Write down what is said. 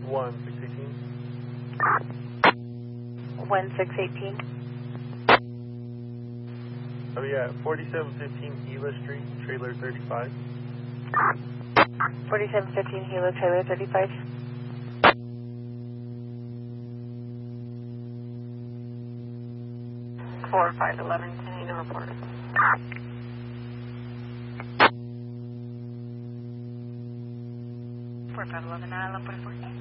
1618. 1618. Oh yeah, 4715 Gila Street, trailer 35. 4715 Gila, trailer 35. Four 511 Canadian report. 4511, 911,